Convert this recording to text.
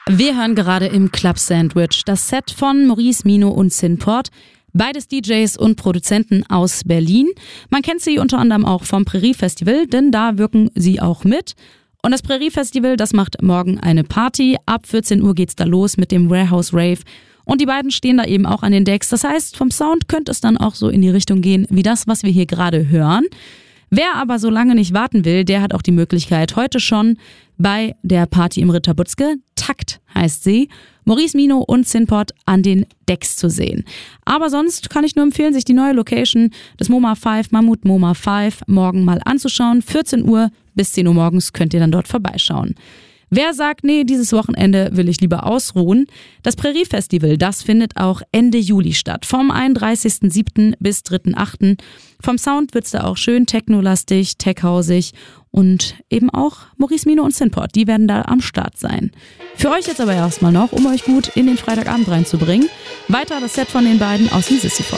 Wir hören gerade im Club Sandwich das Set von Maurice Mino und Synport. Beides DJs und Produzenten aus Berlin. Man kennt sie unter anderem auch vom Prärie Festival, denn da wirken sie auch mit. Und das Prärie Festival, das macht morgen eine Party. Ab 14 Uhr geht's da los mit dem Warehouse Rave. Und die beiden stehen da eben auch an den Decks. Das heißt, vom Sound könnte es dann auch so in die Richtung gehen, wie das, was wir hier gerade hören. Wer aber so lange nicht warten will, der hat auch die Möglichkeit, heute schon bei der Party im Ritter Butzke, Takt heißt sie, Maurice Mino und Synport an den Decks zu sehen. Aber sonst kann ich nur empfehlen, sich die neue Location des MoMA 5, Mammut MoMA 5, morgen mal anzuschauen. 14 Uhr bis 10 Uhr morgens könnt ihr dann dort vorbeischauen. Wer sagt, nee, dieses Wochenende will ich lieber ausruhen? Das Prärie Festival, das findet auch Ende Juli statt. Vom 31.07. bis 3.08. Vom Sound wird's da auch schön technolastig, techhausig und eben auch Maurice Mino und Synport, die werden da am Start sein. Für euch jetzt aber erstmal noch, um euch gut in den Freitagabend reinzubringen, weiter das Set von den beiden aus dem Sisyphos.